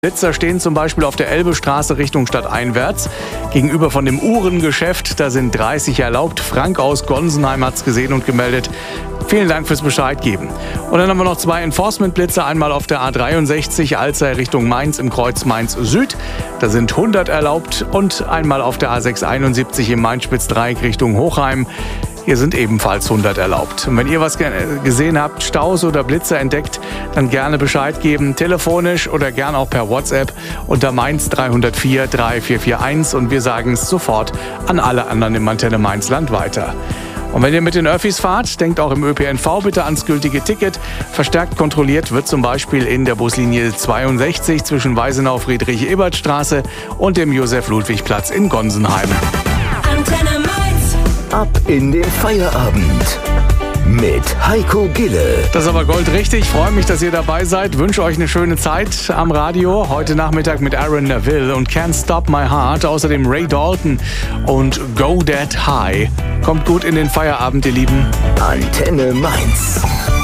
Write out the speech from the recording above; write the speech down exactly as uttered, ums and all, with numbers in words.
Blitzer stehen zum Beispiel auf der Elbestraße Richtung Stadteinwärts. Gegenüber von dem Uhrengeschäft, da sind dreißig erlaubt. Frank aus Gonsenheim hat es gesehen und gemeldet. Vielen Dank fürs Bescheid geben. Und dann haben wir noch zwei Enforcement-Blitzer. Einmal auf der A dreiundsechzig Alzey Richtung Mainz im Kreuz Mainz Süd. Da sind hundert erlaubt. Und einmal auf der A sechshunderteinundsiebzig im Main-Spitz-Dreieck Richtung Hochheim. Hier sind ebenfalls hundert erlaubt. Und wenn ihr was gesehen habt, Staus oder Blitzer entdeckt, dann gerne Bescheid geben, telefonisch oder gerne auch per WhatsApp unter Mainz drei null vier drei vier vier eins und wir sagen es sofort an alle anderen im Antenne Mainz-Land weiter. Und wenn ihr mit den Öffis fahrt, denkt auch im Ö P N V bitte ans gültige Ticket. Verstärkt kontrolliert wird zum Beispiel in der Buslinie zweiundsechzig zwischen Weisenau-Friedrich-Ebert-Straße und dem Josef-Ludwig-Platz in Gonsenheim. Antenne Mainz. Ab in den Feierabend mit Heiko Gille. Das ist aber goldrichtig. Ich freue mich, dass ihr dabei seid. Wünsche euch eine schöne Zeit am Radio. Heute Nachmittag mit Aaron Neville und Can't Stop My Heart. Außerdem Ray Dalton und Go That High. Kommt gut in den Feierabend, ihr Lieben. Antenne Mainz.